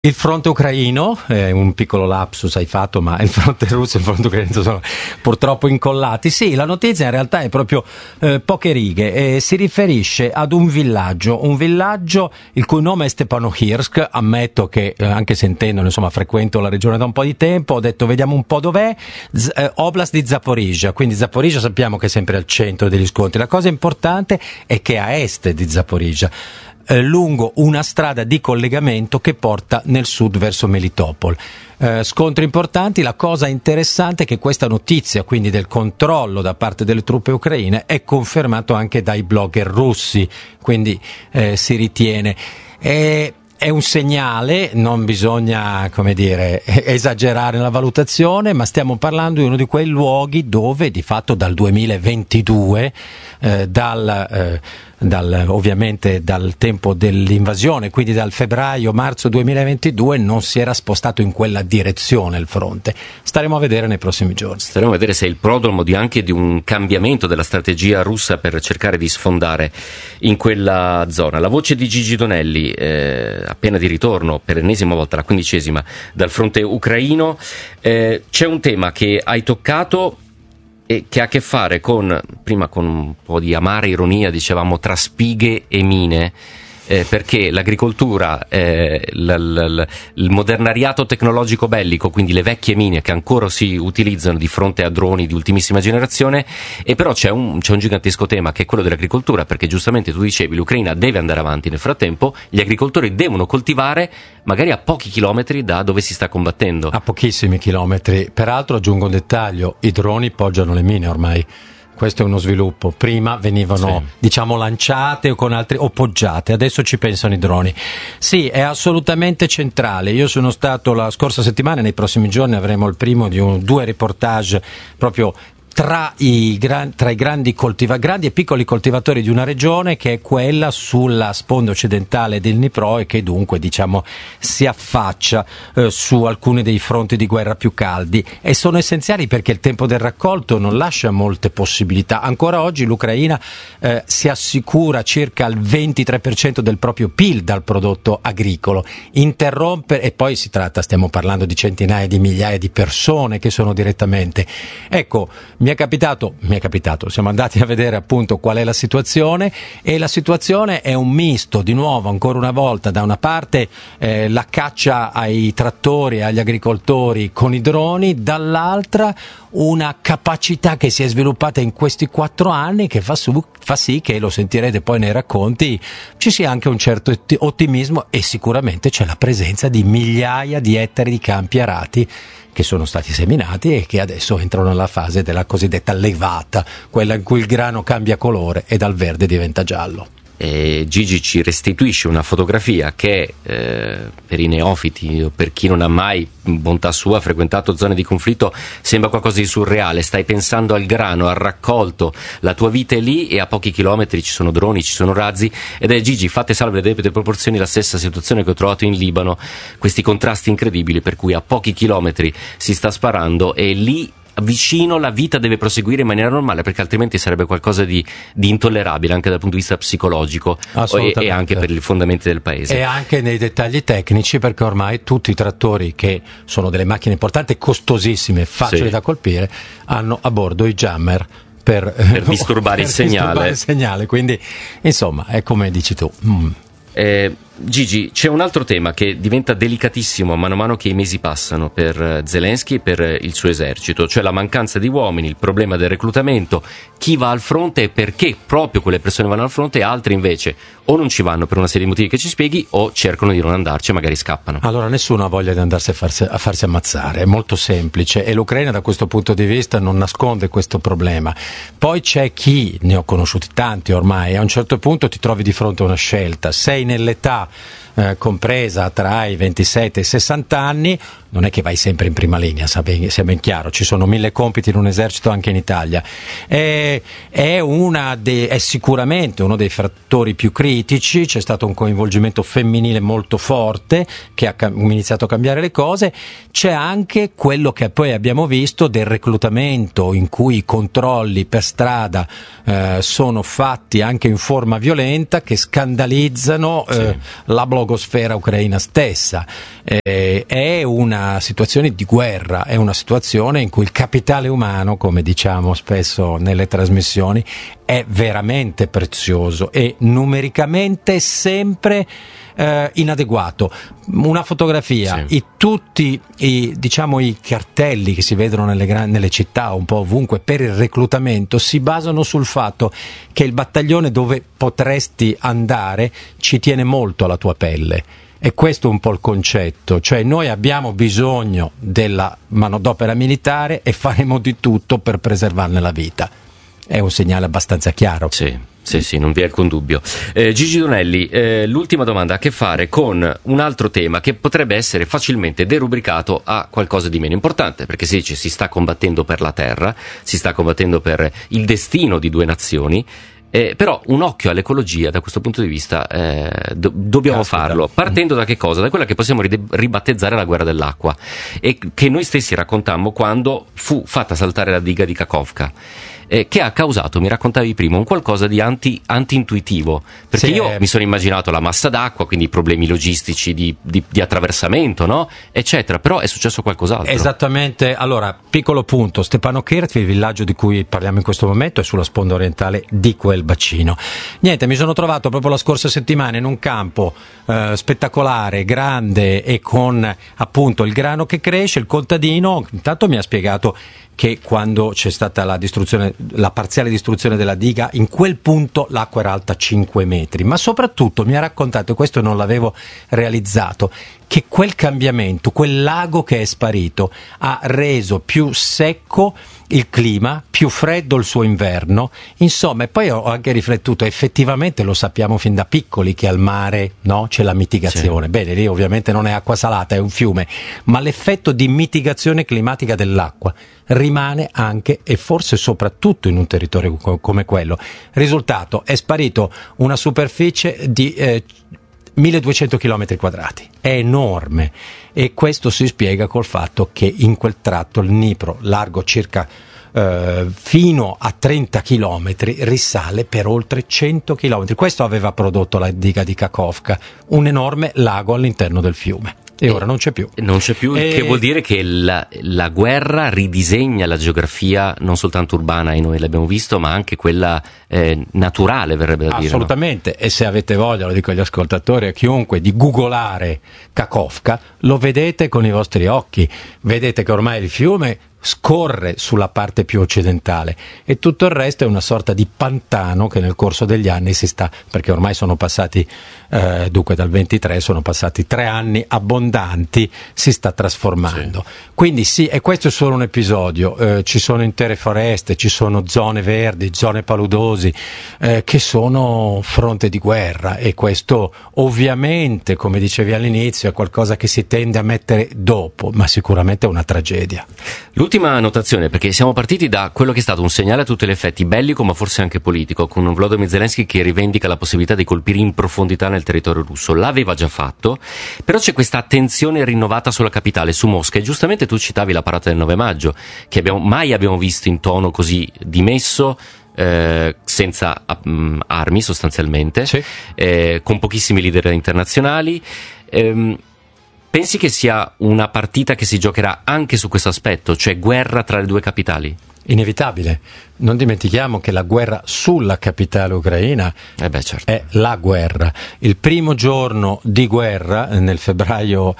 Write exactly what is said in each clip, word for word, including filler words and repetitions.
Il fronte ucraino, eh, un piccolo lapsus hai fatto, ma il fronte russo e il fronte ucraino sono purtroppo incollati. Sì, la notizia in realtà è proprio eh, poche righe e si riferisce ad un villaggio, un villaggio il cui nome è Stepanohirsk. Ammetto che eh, anche sentendolo, insomma, frequento la regione da un po' di tempo, ho detto vediamo un po' dov'è, Z- eh, Oblast di Zaporizhzhia, quindi Zaporizhzhia sappiamo che è sempre al centro degli scontri. La cosa importante è che a est di Zaporizhzhia, lungo una strada di collegamento che porta nel sud verso Melitopol. Eh, scontri importanti. La cosa interessante è che questa notizia, quindi del controllo da parte delle truppe ucraine, è confermato anche dai blogger russi, quindi eh, si ritiene. E È un segnale, non bisogna, come dire, esagerare nella valutazione, ma stiamo parlando di uno di quei luoghi dove di fatto dal duemilaventidue, eh, dal, eh, dal, ovviamente dal tempo dell'invasione, quindi dal febbraio-marzo duemilaventidue, non si era spostato in quella direzione il fronte. Staremo a vedere nei prossimi giorni. Staremo a vedere se è il prodromo di anche di un cambiamento della strategia russa per cercare di sfondare in quella zona. La voce di Gigi Donelli, eh, appena di ritorno per l'ennesima volta, la quindicesima, dal fronte ucraino. Eh, c'è un tema che hai toccato e che ha a che fare con, prima con un po' di amara ironia, dicevamo tra spighe e mine, eh, perché l'agricoltura, eh, l, l, il modernariato tecnologico bellico, quindi le vecchie mine che ancora si utilizzano di fronte a droni di ultimissima generazione, e però c'è un, c'è un gigantesco tema che è quello dell'agricoltura, perché giustamente tu dicevi l'Ucraina deve andare avanti, nel frattempo gli agricoltori devono coltivare magari a pochi chilometri da dove si sta combattendo. A pochissimi chilometri. Peraltro aggiungo un dettaglio: i droni poggiano le mine ormai. Questo è uno sviluppo. Prima venivano, sì, diciamo, lanciate o con altri, o poggiate, adesso ci pensano i droni. Sì, è assolutamente centrale. Io sono stato la scorsa settimana, nei prossimi giorni avremo il primo di un, due reportage proprio tra i, gran, tra i grandi, coltiva, grandi e piccoli coltivatori di una regione, che è quella sulla sponda occidentale del Dnipro e che dunque, diciamo, si affaccia eh, su alcuni dei fronti di guerra più caldi, e sono essenziali perché il tempo del raccolto non lascia molte possibilità. Ancora oggi l'Ucraina eh, si assicura circa il ventitré per cento del proprio P I L dal prodotto agricolo. Interrompere, e poi si tratta, stiamo parlando di centinaia di migliaia di persone che sono direttamente, ecco. Mi è capitato, mi è capitato, siamo andati a vedere appunto qual è la situazione, e la situazione è un misto, di nuovo, ancora una volta, da una parte eh, la caccia ai trattori e agli agricoltori con i droni, dall'altra una capacità che si è sviluppata in questi quattro anni che fa, su, fa sì che, lo sentirete poi nei racconti, ci sia anche un certo ottimismo, e sicuramente c'è la presenza di migliaia di ettari di campi arati che sono stati seminati e che adesso entrano nella fase della cosiddetta levata, quella in cui il grano cambia colore e dal verde diventa giallo. E Gigi ci restituisce una fotografia che eh, per i neofiti o per chi non ha mai, bontà sua, frequentato zone di conflitto, sembra qualcosa di surreale. Stai pensando al grano, al raccolto, la tua vita è lì e a pochi chilometri ci sono droni, ci sono razzi, ed è, Gigi, fatte salve le debite proporzioni, la stessa situazione che ho trovato in Libano, questi contrasti incredibili per cui a pochi chilometri si sta sparando e lì vicino la vita deve proseguire in maniera normale, perché altrimenti sarebbe qualcosa di, di intollerabile anche dal punto di vista psicologico e, e anche per i fondamenti del paese. E anche nei dettagli tecnici, perché ormai tutti i trattori, che sono delle macchine importanti, costosissime, facili, sì, da colpire, hanno a bordo i jammer per, per disturbare per il segnale. disturbare il segnale. Quindi insomma è come dici tu. Mm. Eh, Gigi, c'è un altro tema che diventa delicatissimo man mano che i mesi passano per Zelensky e per il suo esercito, cioè la mancanza di uomini, il problema del reclutamento, chi va al fronte e perché proprio quelle persone vanno al fronte e altre invece o non ci vanno per una serie di motivi che ci spieghi, o cercano di non andarci e magari scappano. Allora, nessuno ha voglia di andarsi a farsi, a farsi ammazzare, è molto semplice, e l'Ucraina da questo punto di vista non nasconde questo problema. Poi c'è chi, ne ho conosciuti tanti ormai, a un certo punto ti trovi di fronte a una scelta: sei nell'età Eh, compresa tra i ventisette e i sessanta anni, non è che vai sempre in prima linea, sia ben chiaro, ci sono mille compiti in un esercito anche in Italia. È, è, una de, è sicuramente uno dei fattori più critici. C'è stato un coinvolgimento femminile molto forte che ha iniziato a cambiare le cose. C'è anche quello che poi abbiamo visto del reclutamento, in cui i controlli per strada eh, sono fatti anche in forma violenta, che scandalizzano eh, sì. la blogosfera ucraina stessa. Eh, è una situazione di guerra, è una situazione in cui il capitale umano, come diciamo spesso nelle trasmissioni, è veramente prezioso e numericamente sempre eh, inadeguato. Una fotografia, sì. i, tutti i, diciamo, i cartelli che si vedono nelle, gran, nelle città, un po' ovunque, per il reclutamento si basano sul fatto che il battaglione dove potresti andare ci tiene molto alla tua pelle. E questo è un po' il concetto, cioè noi abbiamo bisogno della manodopera militare e faremo di tutto per preservarne la vita. È un segnale abbastanza chiaro. Sì. Sì, sì, non vi è alcun dubbio. Eh, Gigi Donelli, eh, l'ultima domanda ha a che fare con un altro tema che potrebbe essere facilmente derubricato a qualcosa di meno importante, perché si dice si sta combattendo per la terra, si sta combattendo per il destino di due nazioni. Eh, però un occhio all'ecologia da questo punto di vista eh, do- dobbiamo Caspita. farlo, partendo da che cosa? Da quella che possiamo ride- ribattezzare la guerra dell'acqua, e che noi stessi raccontammo quando fu fatta saltare la diga di Kakhovka, eh, che ha causato, mi raccontavi prima, un qualcosa di anti, anti-intuitivo, perché sì, io eh... mi sono immaginato la massa d'acqua, quindi problemi logistici di, di, di attraversamento, no? eccetera, però è successo qualcos'altro. Esattamente. Allora, piccolo punto, Stepanokert, il villaggio di cui parliamo in questo momento, è sulla sponda orientale di quel bacino. Niente, mi sono trovato proprio la scorsa settimana in un campo eh, spettacolare, grande e con appunto il grano che cresce. Il contadino intanto mi ha spiegato che quando c'è stata la distruzione, la parziale distruzione della diga, in quel punto l'acqua era alta cinque metri, ma soprattutto mi ha raccontato, e questo non l'avevo realizzato, che quel cambiamento, quel lago che è sparito, ha reso più secco il clima, più freddo il suo inverno, insomma. E poi ho anche riflettuto, effettivamente lo sappiamo fin da piccoli che al mare, no, c'è la mitigazione. Sì. Bene, lì ovviamente non è acqua salata, è un fiume, ma l'effetto di mitigazione climatica dell'acqua rimane anche e forse soprattutto in un territorio come quello. Risultato, è sparito una superficie di eh, milleduecento chilometri quadrati, è enorme, e questo si spiega col fatto che in quel tratto il Dnipro, largo circa eh, fino a trenta chilometri, risale per oltre cento chilometri. Questo aveva prodotto la diga di Kakhovka, un enorme lago all'interno del fiume. E ora non c'è più. Non c'è più, e... che vuol dire che la, la guerra ridisegna la geografia non soltanto urbana, e noi l'abbiamo visto, ma anche quella eh, naturale, verrebbe da dire. Assolutamente, no? E se avete voglia, lo dico agli ascoltatori, a chiunque, di googolare Kakhovka, lo vedete con i vostri occhi. Vedete che ormai il fiume scorre sulla parte più occidentale e tutto il resto è una sorta di pantano che nel corso degli anni si sta, perché ormai sono passati eh, dunque dal ventitré sono passati tre anni abbondanti, si sta trasformando. Sì. Quindi sì, e questo è solo un episodio, eh, ci sono intere foreste, ci sono zone verdi, zone paludosi eh, che sono fronte di guerra, e questo ovviamente, come dicevi all'inizio, è qualcosa che si tende a mettere dopo, ma sicuramente è una tragedia. L'ultima notazione, perché siamo partiti da quello che è stato un segnale a tutti gli effetti bellico, ma forse anche politico, con Volodymyr Zelensky che rivendica la possibilità di colpire in profondità nel territorio russo. L'aveva già fatto, però c'è questa attenzione rinnovata sulla capitale, su Mosca, e giustamente tu citavi la parata del nove maggio, che abbiamo, mai abbiamo visto in tono così dimesso, eh, senza um, armi sostanzialmente, sì. eh, con pochissimi leader internazionali. Ehm, Pensi che sia una partita che si giocherà anche su questo aspetto, cioè guerra tra le due capitali? Inevitabile. Non dimentichiamo che la guerra sulla capitale ucraina eh beh, certo. è la guerra. Il primo giorno di guerra, nel febbraio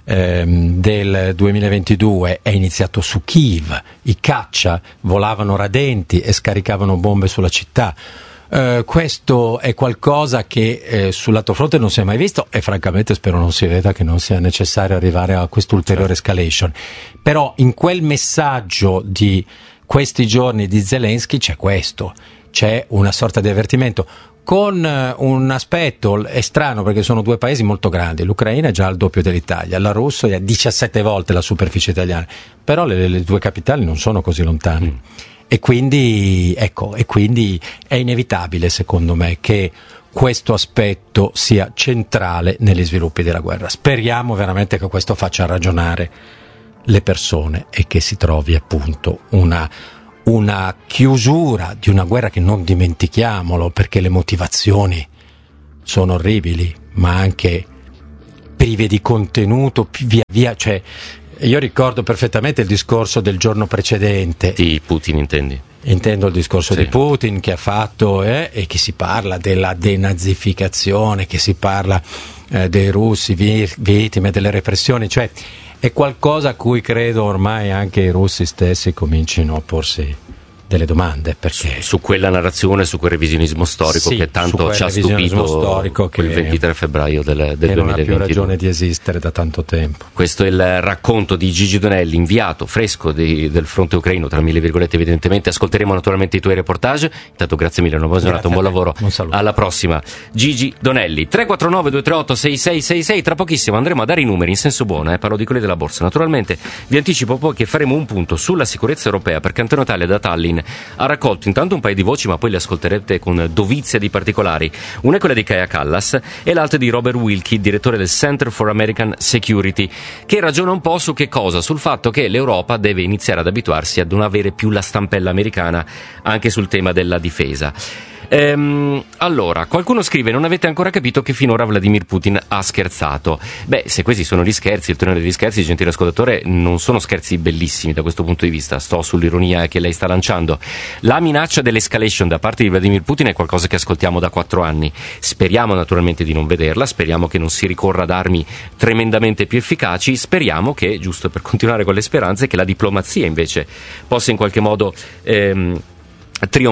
ehm, del duemilaventidue, è iniziato su Kiev. I caccia volavano radenti e scaricavano bombe sulla città. Uh, questo è qualcosa che eh, sul lato fronte non si è mai visto, e francamente spero non si veda, che non sia necessario arrivare a quest'ulteriore escalation. Però in quel messaggio di questi giorni di Zelensky c'è questo, c'è una sorta di avvertimento con uh, un aspetto è strano, perché sono due paesi molto grandi. L'Ucraina è già al doppio dell'Italia, la Russia è a diciassette volte la superficie italiana, però le, le due capitali non sono così lontane. Mm. E quindi, ecco, e quindi è inevitabile, secondo me, che questo aspetto sia centrale negli sviluppi della guerra. Speriamo veramente che questo faccia ragionare le persone e che si trovi appunto una, una chiusura di una guerra che, non dimentichiamolo, perché le motivazioni sono orribili, ma anche prive di contenuto, via via, cioè io ricordo perfettamente il discorso del giorno precedente. Di Putin intendi? Intendo il discorso sì. di Putin che ha fatto eh, e che si parla della denazificazione, che si parla eh, dei russi vi- vittime delle repressioni, cioè è qualcosa a cui credo ormai anche i russi stessi comincino a porsi delle domande, perché su, su quella narrazione, su quel revisionismo storico sì, che tanto ci ha stupito storico quel che ventitré febbraio del, del che non ha più duemilaventidue. ragione di esistere da tanto tempo. Questo è il racconto di Gigi Donelli, inviato fresco di, del fronte ucraino, tra mille virgolette evidentemente. Ascolteremo naturalmente i tuoi reportage. Intanto grazie mille, una buona giornata, un buon lavoro, un saluto. Alla prossima. Gigi Donelli. Tre quattro nove due tre otto sei sei sei sei. Tra pochissimo andremo a dare i numeri in senso buono, eh, parlo di quelli della borsa. Naturalmente vi anticipo poi che faremo un punto sulla sicurezza europea, perché Antena Italia da Tallinn ha raccolto intanto un paio di voci, ma poi le ascolterete con dovizia di particolari. Una è quella di Kaja Kallas e l'altra di Robert Wilkie, direttore del Center for American Security, che ragiona un po' su che cosa? Sul fatto che l'Europa deve iniziare ad abituarsi a non avere più la stampella americana anche sul tema della difesa. Ehm, allora, qualcuno scrive: non avete ancora capito che finora Vladimir Putin ha scherzato. Beh, se questi sono gli scherzi, il tenore degli scherzi, gentile ascoltatore, non sono scherzi bellissimi da questo punto di vista. Sto sull'ironia che lei sta lanciando. La minaccia dell'escalation da parte di Vladimir Putin è qualcosa che ascoltiamo da quattro anni. Speriamo naturalmente di non vederla, speriamo che non si ricorra ad armi tremendamente più efficaci, speriamo che, giusto per continuare con le speranze, che la diplomazia invece possa in qualche modo ehm, trionfare